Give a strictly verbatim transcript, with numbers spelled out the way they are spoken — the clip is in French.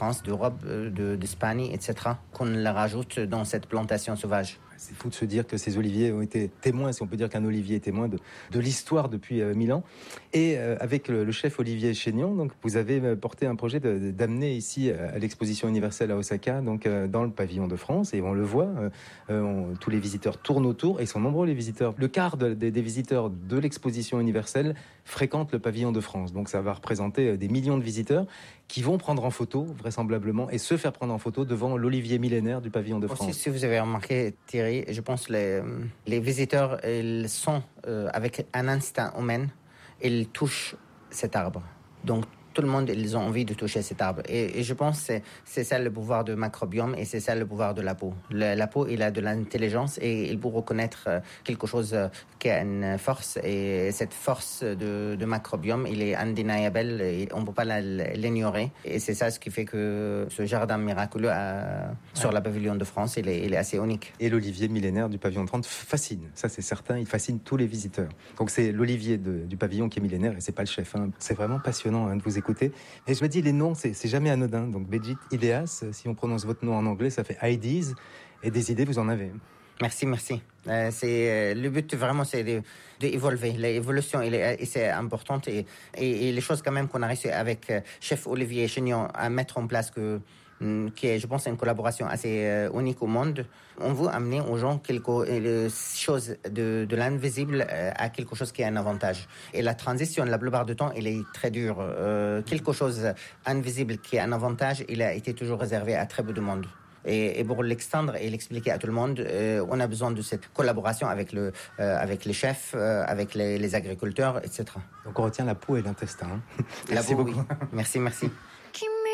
France, d'Europe, de, d'Espagne, et cetera, qu'on le rajoute dans cette plantation sauvage. C'est fou de se dire que ces oliviers ont été témoins, si on peut dire qu'un olivier est témoin de, de l'histoire depuis euh, mille ans. Et euh, avec le, le chef Olivier Chénion, donc, vous avez porté un projet de, de, d'amener ici à l'exposition universelle à Osaka, donc euh, dans le pavillon de France, et on le voit, euh, on, tous les visiteurs tournent autour, et ils sont nombreux les visiteurs. Le quart de, de, des visiteurs de l'exposition universelle fréquentent le pavillon de France, donc ça va représenter des millions de visiteurs qui vont prendre en photo, vraisemblablement, et se faire prendre en photo devant l'olivier millénaire du pavillon de France. Aussi, si vous avez remarqué, Thierry, je pense que les, les visiteurs, ils sont euh, avec un instinct humain, ils touchent cet arbre. Donc, tout le monde, ils ont envie de toucher cet arbre. Et, et je pense que c'est, c'est ça le pouvoir du microbiome et c'est ça le pouvoir de la peau. Le, la peau, il a de l'intelligence et il peut reconnaître quelque chose qui a une force. Et cette force de, de microbiome, il est indéniable et on ne peut pas la, l'ignorer. Et c'est ça ce qui fait que ce jardin miraculeux a, sur ouais. la pavillon de France, il est, il est assez unique. Et l'olivier millénaire du pavillon de France fascine. Ça, c'est certain, il fascine tous les visiteurs. Donc c'est l'olivier de, du pavillon qui est millénaire et c'est pas le chef. Hein. C'est vraiment passionnant hein, de vous écouter. Et je me dis, les noms, c'est, c'est jamais anodin. Donc, Béjit Ideas, si on prononce votre nom en anglais, ça fait ideas. Et des idées, vous en avez. Merci, merci. Euh, c'est, euh, le but, vraiment, c'est de, d'évoluer. L'évolution, elle est, c'est importante. Et, et, et les choses, quand même, qu'on a réussi avec euh, chef Olivier Chénion à mettre en place que qui est, je pense, une collaboration assez euh, unique au monde. On veut amener aux gens quelque euh, chose de, de l'invisible euh, à quelque chose qui a un avantage. Et la transition, la plupart du temps, elle est très dure. Euh, quelque chose invisible qui a un avantage, il a été toujours réservé à très peu de monde. Et, et pour l'extendre et l'expliquer à tout le monde, euh, on a besoin de cette collaboration avec, le, euh, avec les chefs, euh, avec les, les agriculteurs, et cetera. Donc on retient la peau et l'intestin. Hein. La peau, oui. Merci, merci.